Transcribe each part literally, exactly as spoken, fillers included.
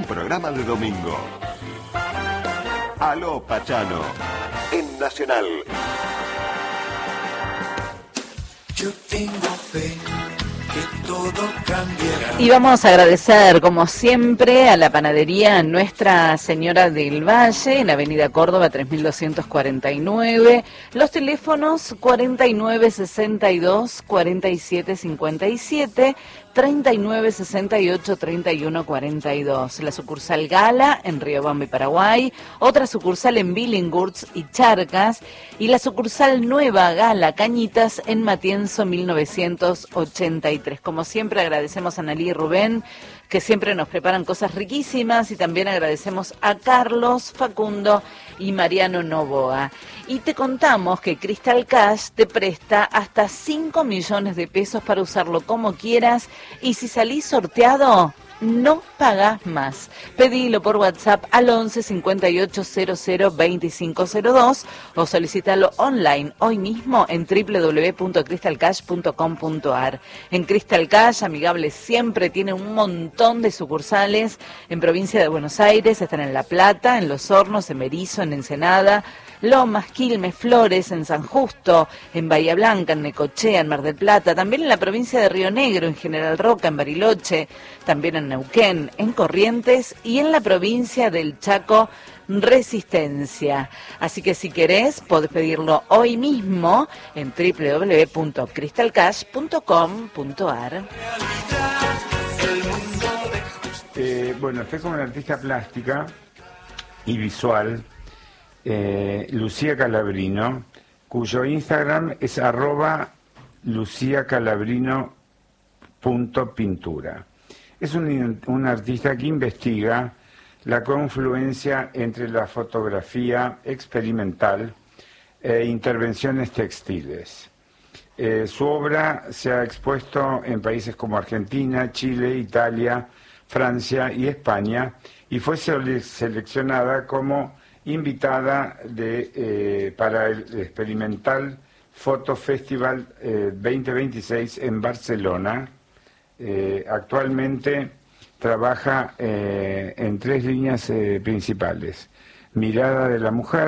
programa de domingo. Aló Pachano, en Nacional. Yo tengo fe que todo cambiará. Y vamos a agradecer, como siempre, a la panadería Nuestra Señora del Valle, en Avenida Córdoba tres mil doscientos cuarenta y nueve. Los teléfonos cuarenta y nueve sesenta y dos cuarenta y siete cincuenta y siete, treinta y nueve sesenta y ocho treinta y uno cuarenta y dos. La sucursal Gala en Riobamba y Paraguay, otra sucursal en Billinghurst y Charcas, y la sucursal Nueva Gala Cañitas en Matienzo mil novecientos ochenta y tres. Como siempre agradecemos a Nalí y Rubén, que siempre nos preparan cosas riquísimas, y también agradecemos a Carlos, Facundo y Mariano Novoa. Y te contamos que Crystal Cash te presta hasta cinco millones de pesos para usarlo como quieras, y si salís sorteado, no pagás más. Pedilo por WhatsApp al once cincuenta y ocho cero cero veinticinco cero dos o solicítalo online hoy mismo en doble u doble u doble u punto crystal cash punto com punto a r. En Crystal Cash, amigable siempre, tiene un montón de sucursales en provincia de Buenos Aires, están en La Plata, en Los Hornos, en Berisso, en Ensenada, Lomas, Quilmes, Flores, en San Justo, en Bahía Blanca, en Necochea, en Mar del Plata, también en la provincia de Río Negro, en General Roca, en Bariloche, también en Neuquén, en Corrientes y en la provincia del Chaco, Resistencia. Así que si querés, podés pedirlo hoy mismo en doble u doble u doble u punto crystal cash punto com punto a r. Eh, bueno, estoy con una artista plástica y visual, eh, Lucía Calabrino, cuyo Instagram es arroba luciacalabrino punto pintura. Es un, un artista que investiga la confluencia entre la fotografía experimental e intervenciones textiles. Eh, su obra se ha expuesto en países como Argentina, Chile, Italia, Francia y España, y fue seleccionada como invitada de, eh, para el Experimental Photo Festival eh, veinte veintiséis en Barcelona. Eh, actualmente trabaja eh, en tres líneas eh, principales: Mirada de la Mujer,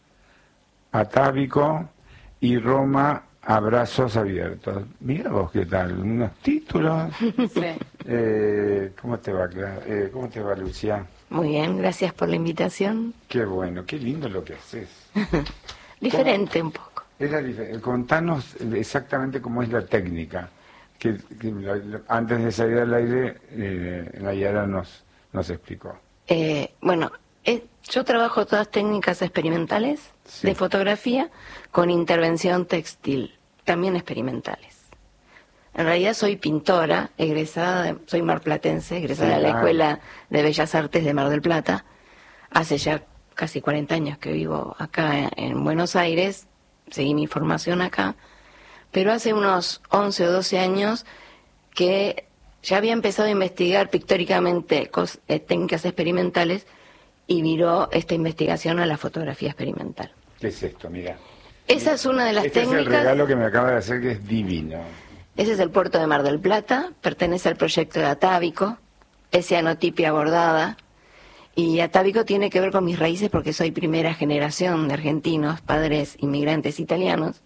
Atávico y Roma, Abrazos Abiertos. Mira vos qué tal, unos títulos. Sí. Eh, ¿Cómo te va, Clara? Eh, ¿Cómo te va, Lucía? Muy bien, gracias por la invitación. Qué bueno, qué lindo lo que haces. Diferente un poco. Es la dif- Contanos exactamente cómo es la técnica. Que, que la, la, antes de salir al aire, eh, Nayara nos, nos explicó. Eh, bueno, eh, yo trabajo todas técnicas experimentales Sí. de fotografía con intervención textil, también experimentales. En realidad soy pintora, egresada, de, soy marplatense, egresada Sí, de la ah. Escuela de Bellas Artes de Mar del Plata. Hace ya casi cuarenta años que vivo acá en, en Buenos Aires, seguí mi formación acá, pero hace unos once o doce años que ya había empezado a investigar pictóricamente cos, eh, técnicas experimentales, y viró esta investigación a la fotografía experimental. ¿Qué es esto? Mira. Esa es una de las este técnicas. es el regalo que me acaba de hacer, que es divino. Ese es el puerto de Mar del Plata, pertenece al proyecto de Atávico, es cianotipia bordada, y Atávico tiene que ver con mis raíces porque soy primera generación de argentinos, padres inmigrantes italianos,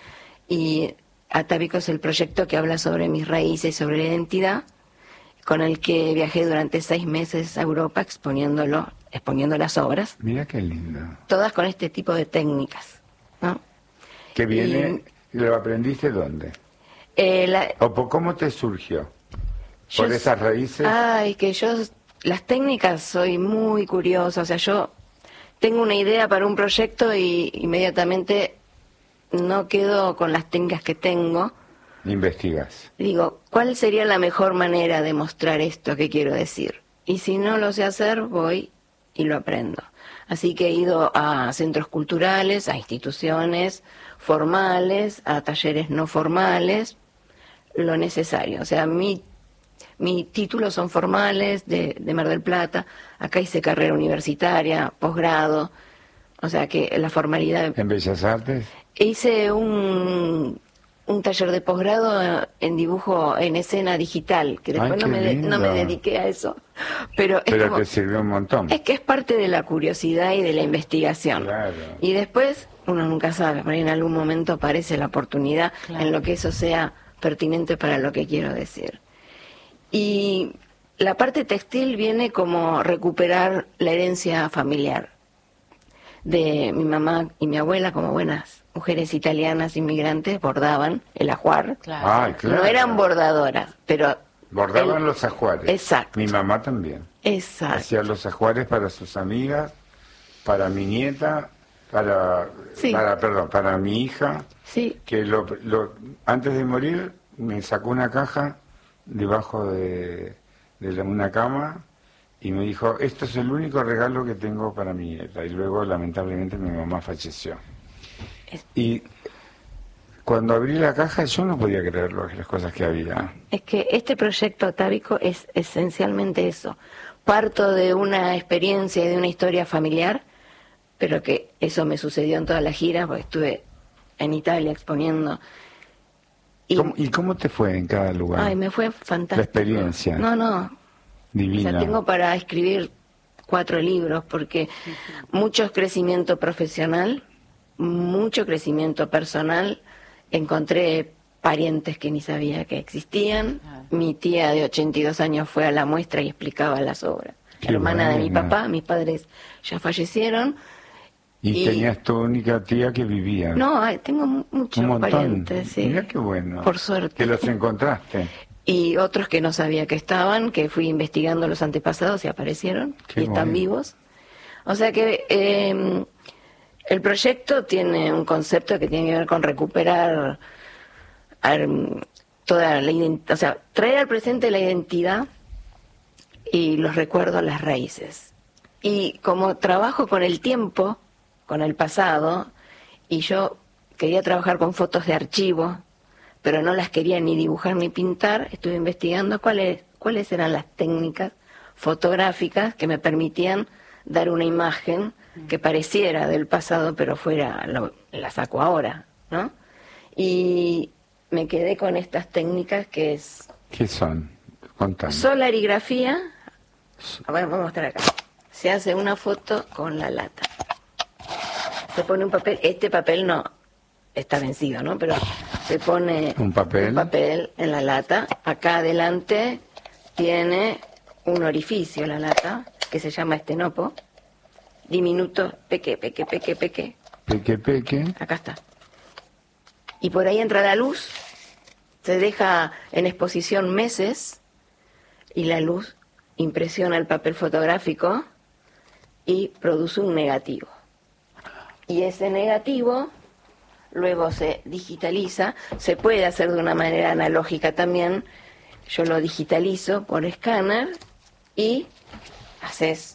y Atávico es el proyecto que habla sobre mis raíces, sobre la identidad, con el que viajé durante seis meses a Europa exponiéndolo, exponiendo las obras, Mira qué lindo. todas con este tipo de técnicas, ¿no? Que viene, ¿lo aprendiste dónde? Eh, la- ¿O por cómo te surgió? ¿Por Yo- esas raíces? Ay, que yo, las técnicas soy muy curiosa, o sea, yo tengo una idea para un proyecto y inmediatamente no quedo con las técnicas que tengo. Investigas. Digo, ¿cuál sería la mejor manera de mostrar esto que quiero decir? Y si no lo sé hacer, voy y lo aprendo. Así que he ido a centros culturales, a instituciones formales, a talleres no formales, lo necesario. O sea, mi, mis títulos son formales de, de Mar del Plata, acá hice carrera universitaria, posgrado, o sea que la formalidad... ¿En Bellas Artes? Hice un un taller de posgrado en dibujo en escena digital, que después Ay, no, qué me de- no me lindo. dediqué a eso. Pero, es, Pero como- te sirvió un montón. es que es parte de la curiosidad y de la investigación. Claro. Y después, uno nunca sabe, por ahí en algún momento aparece la oportunidad Claro. en lo que eso sea pertinente para lo que quiero decir. Y la parte textil viene como recuperar la herencia familiar de mi mamá y mi abuela, como buenas mujeres italianas inmigrantes, bordaban el ajuar. Claro. Ay, claro. No eran bordadoras, pero... Bordaban el- los ajuares. Exacto. Mi mamá también. Exacto. Hacía los ajuares para sus amigas, para mi nieta, para, Sí. para perdón, para mi hija, Sí, que lo, lo- antes de morir me sacó una caja debajo de, de la- una cama y me dijo, esto es el único regalo que tengo para mi nieta. Y luego, lamentablemente, mi mamá falleció. Es- Y cuando abrí la caja yo no podía creer lo- las cosas que había. es que este proyecto atávico es esencialmente eso. Parto de una experiencia y de una historia familiar, pero que eso me sucedió en toda la gira, porque estuve en Italia exponiendo. Y, ¿Cómo- ¿Y cómo te fue en cada lugar? ay, me fue fantástico. La experiencia. No, no. O Divina. sea, tengo para escribir cuatro libros, porque mucho crecimiento profesional, mucho crecimiento personal. Encontré parientes que ni sabía que existían. Claro. Mi tía de ochenta y dos años fue a la muestra y explicaba las obras. Qué Hermana de mi buena. papá, mis padres ya fallecieron. Y, y- tenías tu única tía que vivía. No, ay, tengo mu- muchos Un montón. parientes, sí. Mira qué bueno. Por suerte. Que los encontraste. Y otros que no sabía que estaban, que fui investigando los antepasados y aparecieron, Qué y están bueno. vivos. O sea que eh, el proyecto tiene un concepto que tiene que ver con recuperar a ver, toda la identidad, o sea, traer al presente la identidad y los recuerdos, las raíces. Y como trabajo con el tiempo, con el pasado, y yo quería trabajar con fotos de archivo, pero no las quería ni dibujar ni pintar, estuve investigando cuáles, cuáles eran las técnicas fotográficas que me permitían dar una imagen que pareciera del pasado, pero fuera, lo- la saco ahora, ¿no? Y me quedé con estas técnicas que es ¿Qué son? Contame. solarigrafía. A ver, vamos a mostrar acá. Se hace una foto con la lata. Se pone un papel, este papel no está vencido, ¿no? Pero se pone Un papel. un papel en la lata. Acá adelante tiene un orificio la lata, que se llama estenopo. Diminuto, peque, peque, peque, peque. Peque, peque. Acá está. Y por ahí entra la luz, se deja en exposición meses y la luz impresiona el papel fotográfico y produce un negativo. Y ese negativo luego se digitaliza, se puede hacer de una manera analógica también. Yo lo digitalizo por escáner y haces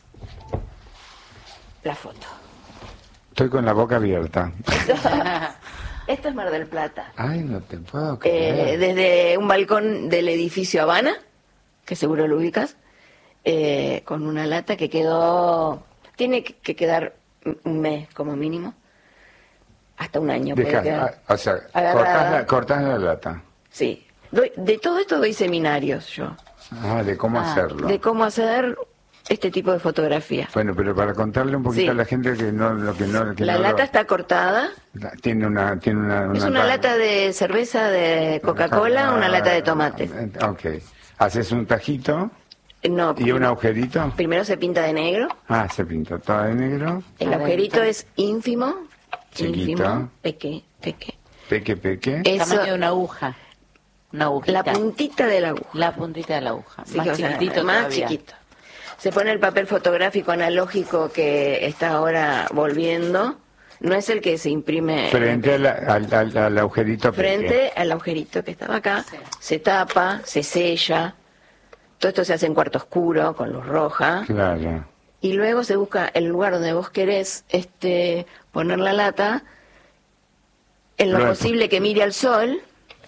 la foto. Estoy con la boca abierta. Esto es Mar del Plata. Ay, no te puedo Eh, creer. desde un balcón del edificio Habana, que seguro lo ubicas, eh, con una lata que quedó, tiene que que quedar un mes como mínimo, hasta un año puede Deja, quedar. ah, o sea, Agarrada. cortás la, cortás la lata. Sí, Doy- de todo esto doy seminarios yo, Ah, de cómo Ah, hacerlo. de cómo hacer este tipo de fotografía. Bueno, pero para contarle un poquito Sí. a la gente que no lo que no que La no lo- lata está cortada, tiene una tiene una, es una lata de cerveza de Coca-Cola, una lata de tomate. Ok. Haces un tajito No, y un agujerito. primero se pinta de negro. Ah, se pintó todo de negro. El agujerito es ínfimo, Chiquito. ínfimo, peque, peque. Peque, peque. Eso, Tamaño de una aguja. Una agujita. la puntita de la aguja. La puntita de la aguja. Sí, más que, o sea, chiquitito más todavía. chiquito. Se pone el papel fotográfico analógico que está ahora volviendo. No es el que se imprime Frente a la- al, al- al agujerito peque. frente al agujerito que estaba acá. Sí. Se tapa, se sella. Todo esto se hace en cuarto oscuro, con luz roja. Claro. Y luego se busca el lugar donde vos querés este, poner la lata, en lo Lo enfo- posible que mire al sol,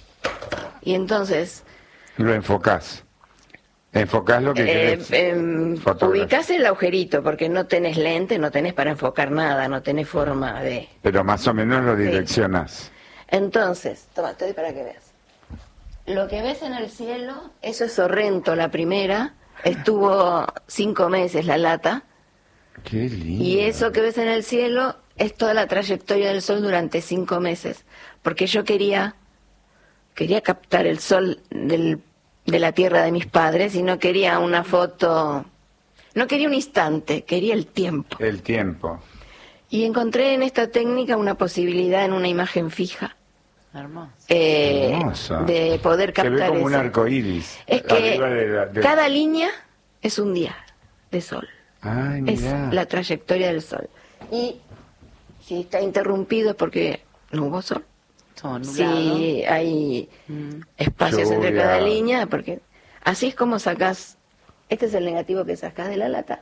y entonces Lo enfocás. Enfocás lo que eh, querés. em, fotografiar. ubicás el agujerito, porque no tenés lente, no tenés para enfocar nada, no tenés forma de... Pero más o menos lo direccionás. Entonces, toma, te doy para que veas. Lo que ves en el cielo, eso es Sorrento, la primera, estuvo cinco meses la lata. Qué lindo. Y eso que ves en el cielo es toda la trayectoria del sol durante cinco meses. Porque yo quería, quería captar el sol del, de la tierra de mis padres y no quería una foto, no quería un instante, quería el tiempo. El tiempo. Y encontré en esta técnica una posibilidad en una imagen fija. Hermoso. Eh, Hermosa. De poder captar Se ve como un eso. arco iris. Es que arriba de la- de- cada línea es un día de sol. Ay, Es mirá. la trayectoria del sol. Y si está interrumpido es porque no hubo sol. Todo nublado. Si hay Mm. espacios entre Lluvia. cada línea, porque así es como sacás. Este es el negativo que sacás de la lata.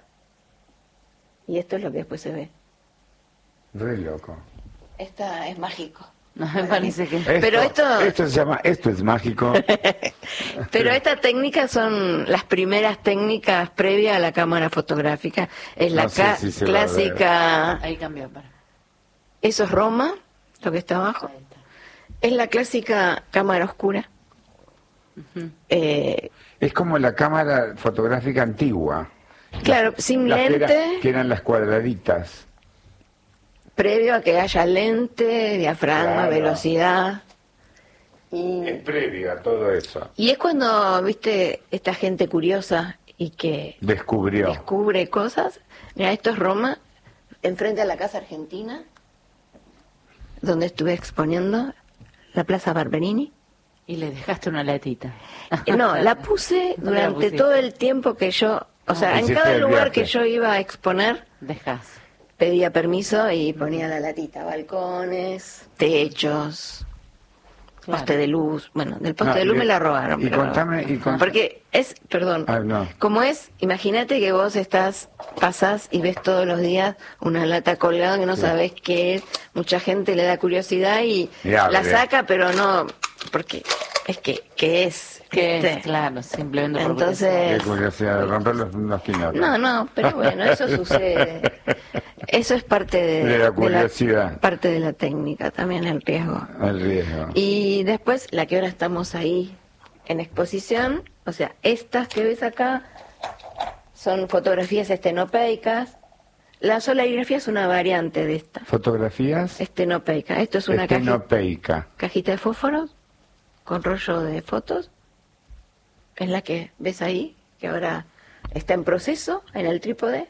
Y esto es lo que después se ve. Re loco. Esta es mágico. No me parece que... Esto, Pero esto- esto se llama, esto es mágico. Pero estas técnicas son las primeras técnicas previas a la cámara fotográfica. Es la No sé ca- si se va a ver. clásica. Ahí cambió, para. Eso es Roma, lo que está abajo. Ahí está. Es la clásica cámara oscura. Ujú. Eh, Es como la cámara fotográfica antigua. claro, sin Las que, lente, era- que eran las cuadraditas. previo a que haya lente, diafragma, Claro. velocidad. Y, Es previo a todo eso. y es cuando, viste, esta gente curiosa y que Descubrió. descubre cosas. Mira, esto es Roma, enfrente a la Casa Argentina, donde estuve exponiendo, la Plaza Barberini. Y le dejaste una latita. Eh, No, la puse No la durante pusiste. todo el tiempo que yo, o sea, en Hiciste cada el lugar viaje. que yo iba a exponer, Dejás. pedía permiso y ponía la latita, balcones, techos, Claro. poste de luz. Bueno, del poste No, de luz y- me la robaron. y pero- contame- y cont- Porque es, perdón, Ah, no. como es, imagínate que vos estás, pasás y ves todos los días una lata colgada que no Sí. sabés qué es. Mucha gente le da curiosidad y Y abre. la saca, pero no, porque es que, ¿qué es? Que ¿Viste? es, claro, simplemente por Entonces- Qué curiosidad de romper los, los quinotes. No, no, pero bueno, eso sucede. Eso es parte de, De la curiosidad. parte de la técnica, también el riesgo. El riesgo. Y después, la que ahora estamos ahí en exposición, o sea, estas que ves acá son fotografías estenopeicas. La solarigrafía es una variante de esta, Fotografías estenopeica. Esto es una caji- estenopeica. cajita de fósforos con rollo de fotos. Es la que ves ahí, que ahora está en proceso en el trípode.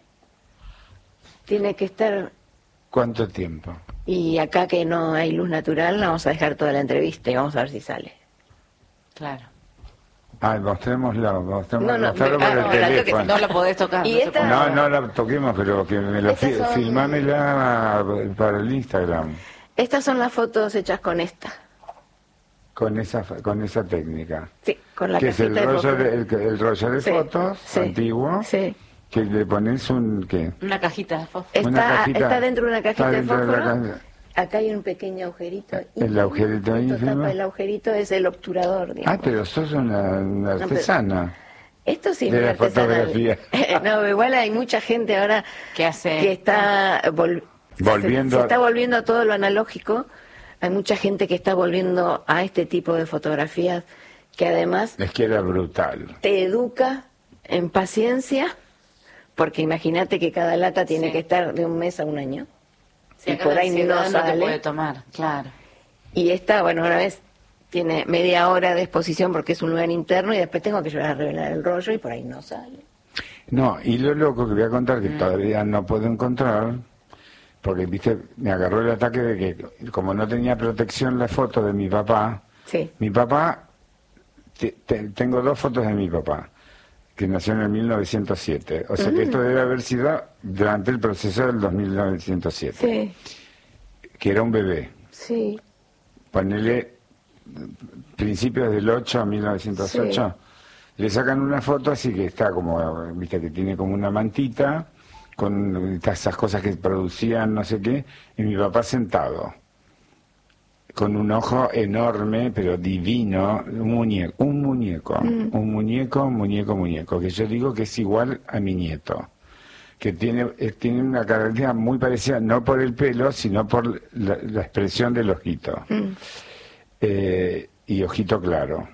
Tiene que estar, ¿Cuánto tiempo? y acá que no hay luz natural, la vamos a dejar toda la entrevista y vamos a ver si sale. Claro. Ay, mostrémoslo, mostrémoslo, No, no, mostrarlo me- ah, por el no, la toque- teléfono. No la podés tocar. Y no se esta- puede. No, no la toquemos, pero que me lo Estas fi- son- filmámela para el Instagram, Estas son las fotos hechas con esta. con esa fa- con esa técnica. Sí, con la Que es el cajita de rollo fósforo. de, el, el rollo de Sí, fotos sí, antiguo, Sí. que le pones un, ¿qué? Una cajita de fósforo. Está, Una cajita- está dentro de una cajita está de dentro de la fósforo. caja- Acá hay un pequeño agujerito. El agujerito Esto ínfimo. tapa el agujerito, es el obturador, digamos. Ah, pero sos una, una pero- artesana. Esto sí es de muy la artesanal. fotografía. No, igual hay mucha gente ahora ¿Qué hace? que está vol- Volviendo se, se a- está volviendo a todo lo analógico. Hay mucha gente que está volviendo a este tipo de fotografías que además Es que era brutal. te educa en paciencia, porque imagínate que cada lata tiene Sí. que estar de un mes a un año. Si y acá por la ahí no ansiedad no te sale. puede tomar, claro. Y esta, bueno, una vez tiene media hora de exposición porque es un lugar interno y después tengo que llevar a revelar el rollo y por ahí no sale. No, y lo loco que voy a contar, Mm. que todavía no puedo encontrar, porque, viste, me agarró el ataque de que, como no tenía protección la foto de mi papá, Sí. mi papá, te- te- tengo dos fotos de mi papá, que nació en el mil novecientos siete, o sea que esto debe haber sido durante el proceso del dos mil novecientos siete, Sí, que era un bebé, sí. ponele principios del ocho a mil novecientos ocho, le sacan una foto así que está como, viste, que tiene como una mantita, con esas cosas que producían no sé qué, y mi papá sentado, con un ojo enorme, pero divino, un muñeco, un muñeco, un muñeco, muñeco, muñeco, que yo digo que es igual a mi nieto. que tiene, eh, tiene una característica muy parecida, no por el pelo, sino por la, la expresión del ojito. Mm. Eh, y ojito claro.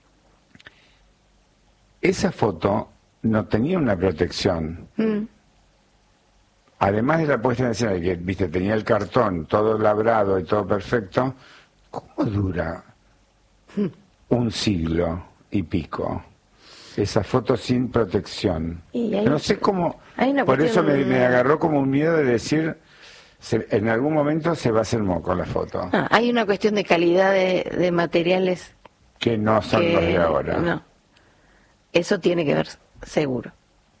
Esa foto no tenía una protección. Mm. Además de la puesta en escena, que viste, tenía el cartón todo labrado y todo perfecto, ¿cómo dura mm. un siglo y pico esa foto sin protección? Y hay, no sé cómo, por eso me, me agarró como un miedo de decir, se, en algún momento se va a hacer moco la foto. Ah, hay una cuestión de calidad de, de materiales que no son que, los de ahora. No, eso tiene que ver seguro.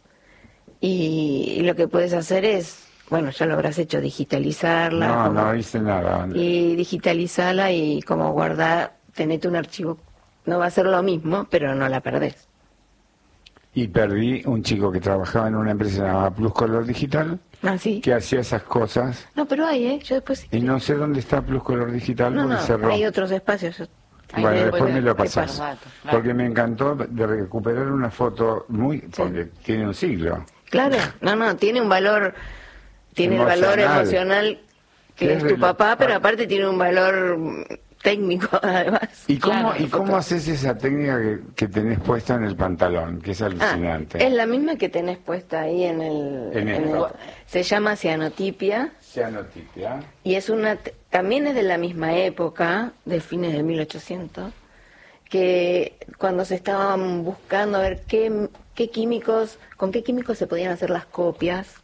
Y, y lo que puedes hacer es, bueno, ya lo habrás hecho, digitalizarla. No, como, no hice nada. Y digitalizarla y como guardar, tenete un archivo. No va a ser lo mismo, pero no la perdés. Y perdí un chico que trabajaba en una empresa llamada Plus Color Digital, ah, ¿sí? que hacía esas cosas. No, pero hay, ¿eh? Yo después... Y no sé dónde está Plus Color Digital, no, porque no, cerró. Hay otros espacios. Bueno, después, después me lo pasás. Claro. Porque me encantó de recuperar una foto muy... Sí. Porque tiene un siglo. Claro, no, no, tiene un valor... Tiene emocional. El valor emocional que es tu papá, pero aparte tiene un valor técnico además. ¿Y cómo, claro, ¿y cómo haces esa técnica que, que tenés puesta en el pantalón? Que es alucinante. Ah, es la misma que tenés puesta ahí en el... En en el se llama cianotipia. Cianotipia. Y es una... También es de la misma época, de fines de mil ochocientos, que cuando se estaban buscando a ver qué, qué químicos, con qué químicos se podían hacer las copias.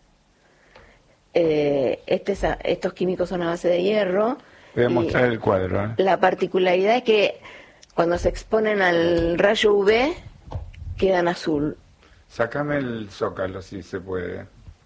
Eh, este, estos químicos son a base de hierro. Voy a mostrar el cuadro. ¿eh? La particularidad es que cuando se exponen al rayo U V quedan azul. Sácame el zócalo si se puede.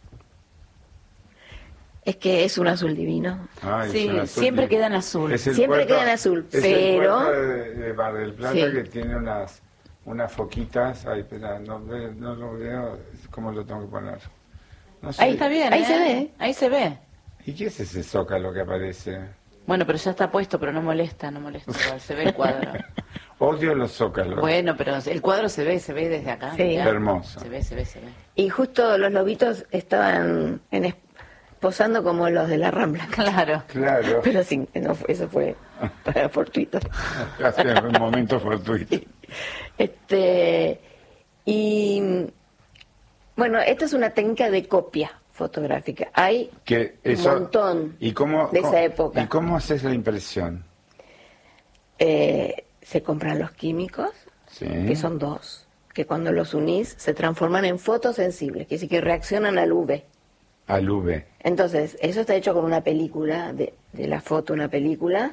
Es que es un azul divino. Ah, sí, azul siempre divino. Quedan azul. Siempre puerto, quedan azul, es pero... El de, de Mar del Plata, sí. Que tiene unas unas foquitas. Ay, espera, no, no lo veo. ¿Cómo lo tengo que poner? No sé. Ahí está bien, ahí ¿eh? se ve. Ahí se ve. ¿Y qué es ese zócalo que aparece? Bueno, pero ya está puesto, pero no molesta, no molesta. Igual, se ve el cuadro. Odio los zócalos. Bueno, pero el cuadro se ve, se ve desde acá. Sí. Hermoso. Se ve, se ve, se ve. Y justo los lobitos estaban en, posando como los de la Rambla. Claro. Claro. Pero sí, no fue, eso fue para fortuito. Casi en un momento fortuito. Este, y bueno, esta es una técnica de copia fotográfica. Hay que eso, un montón ¿y cómo, de esa cómo, época. ¿Y cómo haces la impresión? Eh, se compran los químicos, sí. Que son dos, que cuando los unís se transforman en fotosensibles, que sí que reaccionan al U V. Al U V. Entonces, eso está hecho con una película, de, de la foto una película.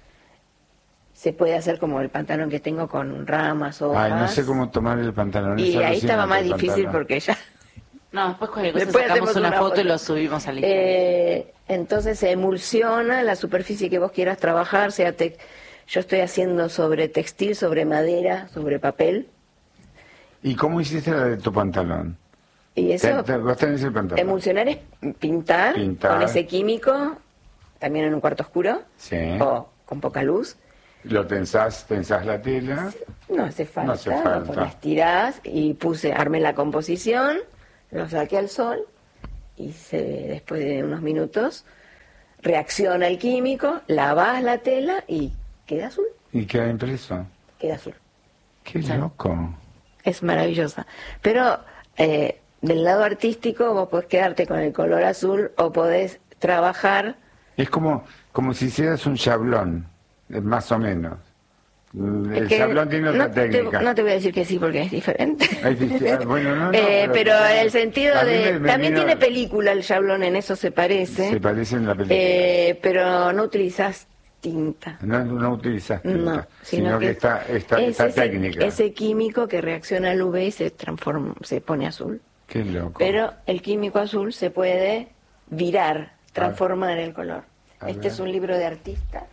Se puede hacer como el pantalón que tengo con ramas, hojas. Ay, no sé cómo tomar el pantalón. Y ahí estaba más difícil pantalón. Porque ya... No, después cualquier cosa después sacamos una, una foto, foto y lo subimos al Instagram. Eh, entonces se emulsiona la superficie que vos quieras trabajar, sea te... yo estoy haciendo sobre textil, sobre madera, sobre papel. ¿Y cómo hiciste la de tu pantalón? Y eso, te, te, vos tenés el pantalón. Emulsionar es pintar, pintar con ese químico, también en un cuarto oscuro, sí. O con poca luz. ¿Lo tensás, tensás la tela? No hace falta, no hace falta. Lo estirás y puse, armé la composición, lo saqué al sol y se, después de unos minutos reacciona el químico, lavas la tela y queda azul. ¿Y queda impreso? Queda azul. ¡Qué loco! Es maravillosa. Pero eh, del lado artístico vos podés quedarte con el color azul o podés trabajar... Es como, como si hicieras un chablón, más o menos. El que chablón tiene otra no técnica. Te, no te voy a decir que sí porque es diferente. Es bueno, no, no, eh, pero pero en el sentido de... Me, también vino, tiene película el chablón, en eso se parece. Se parece en la película. Eh, pero no utilizás tinta. No, no utilizas tinta, no, sino, sino que, que está esta, esta ese, técnica. Ese químico que reacciona al U V y se transforma, se pone azul. Qué loco. Pero el químico azul se puede virar, transformar el color. A este ver. Es un libro de artista.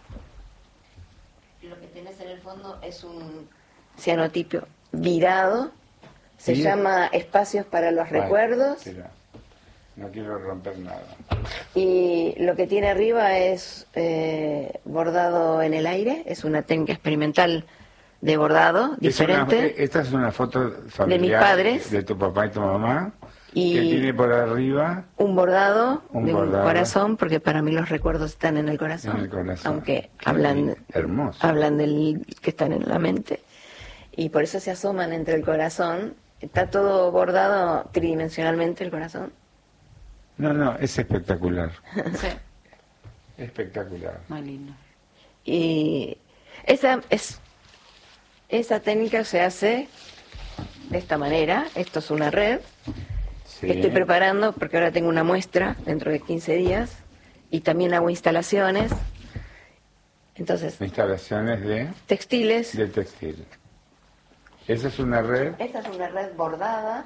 Lo que tenés en el fondo es un cianotipio virado. Se ¿sí? llama Espacios para los vale, Recuerdos. Tira. No quiero romper nada. Y lo que tiene arriba es eh, bordado en el aire. Es una técnica experimental de bordado diferente. Es una, esta es una foto familiar de mis padres, de tu papá y tu mamá. Y que tiene por arriba un bordado Un de bordado. un corazón, porque para mí los recuerdos están en el corazón, en el corazón. aunque Qué hablan, hermoso. hablan del que están en la mente, y por eso se asoman entre el corazón. Está todo bordado tridimensionalmente el corazón. No, no, es espectacular. Sí, Espectacular. muy lindo. Y esa es esa técnica se hace de esta manera. Esto es una red Sí. que estoy preparando porque ahora tengo una muestra dentro de quince días y también hago instalaciones. Entonces, Instalaciones de, textiles. de textil. Esa es una red. Esta es una red bordada.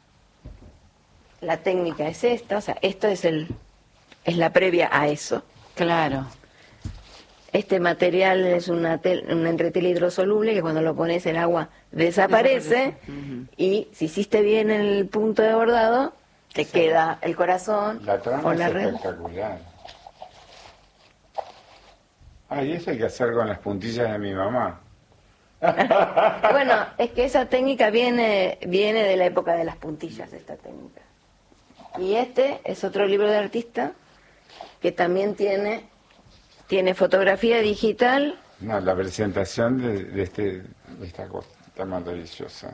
La técnica es esta, o sea, esto es el es la previa a eso. Claro. Este material es una tel- un entretel hidrosoluble que cuando lo pones el agua desaparece, Desaparece. Ujú. y si hiciste bien el punto de bordado, te queda el corazón La trama o es la red. espectacular. Ah, y eso hay que hacer con las puntillas de mi mamá. Bueno, es que esa técnica viene viene de la época de las puntillas, esta técnica. Y este es otro libro de artista que también tiene tiene fotografía digital. No, la presentación de, de, este, de esta cosa está maravillosa.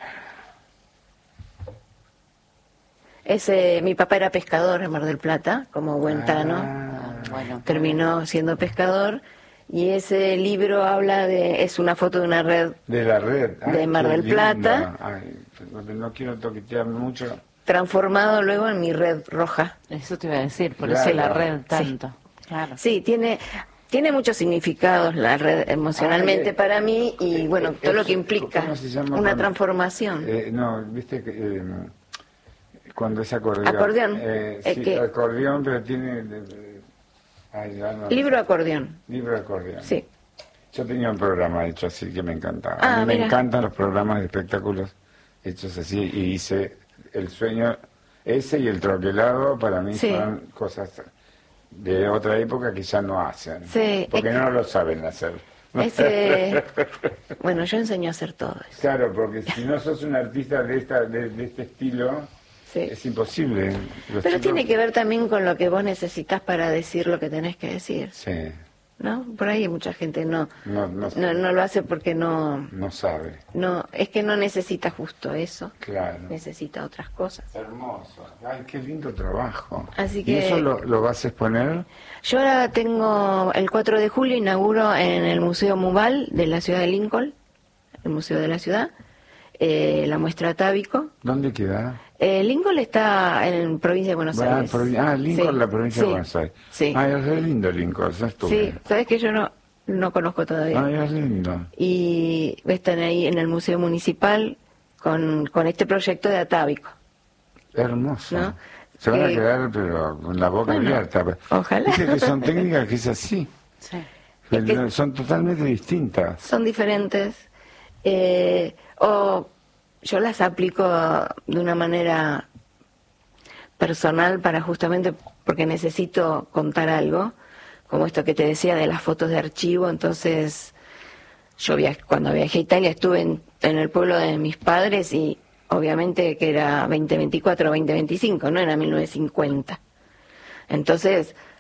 Ese, mi papá era pescador en Mar del Plata, como buen tano. Ah, Bueno, Terminó siendo pescador, y ese libro habla de, es una foto de una red de la red. Ay, de Mar qué del lindo. Plata. Ay, no quiero toquetear mucho. transformado luego en mi red roja. eso te iba a decir, por Claro. eso la red tanto. Claro. Sí, tiene tiene muchos significados la red emocionalmente Ah, eh, para mí, y eh, bueno, eh, todo lo eso, que implica ¿cómo se llama una cuando- transformación. Eh, no, viste que eh, cuando es acordeón. Acordeón, Eh, es sí, que- acordeón, pero tiene. eh, eh, ay, ya no- Libro acordeón, Libro de acordeón. sí. Yo tenía un programa hecho así que me encantaba. Ah, a mí me mira. encantan los programas de espectáculos hechos así, y hice El Sueño, ese y El Troquelado, para mí Sí. son cosas de otra época que ya no hacen. Sí, Porque es no lo saben hacer. Ese, bueno, yo enseño a hacer todo eso. Claro, porque si no sos un artista de esta de, de este estilo, Sí. es imposible. Los Pero chicos- tiene que ver también con lo que vos necesitas para decir lo que tenés que decir, Sí, ¿no? Por ahí mucha gente no no, no, no, no lo hace porque no, no sabe. no, es que no necesita justo eso, Claro. necesita otras cosas. Hermoso. Ay, qué lindo trabajo. Así ¿Y que- eso lo, lo vas a exponer? Yo ahora tengo, el cuatro de julio inauguro en el Museo Muval de la ciudad de Lincoln, el Museo de la Ciudad, eh, la muestra Atávico. ¿Dónde queda? Eh, Lincoln está en provincia de Buenos Ah, Aires. provi- ah, Lincoln, Sí, la provincia sí, de Buenos Aires. Sí, Ay, es re lindo Lincoln, ya estuve. sí, sabes que yo no, no conozco todavía. Ay, es lindo. Y están ahí en el Museo Municipal con, con este proyecto de Atávico. Hermoso. ¿No? Se van a Eh, quedar, pero con la boca bueno, abierta. ojalá. Dice que son técnicas que es así. Sí. Es que- Son totalmente distintas. Son diferentes, eh, o yo las aplico de una manera personal para justamente porque necesito contar algo, como esto que te decía de las fotos de archivo. Entonces yo viaj- cuando viajé a Italia estuve en, en el pueblo de mis padres, y obviamente que era veinte veinticuatro, veinte veinticinco, no era mil novecientos cincuenta. Entonces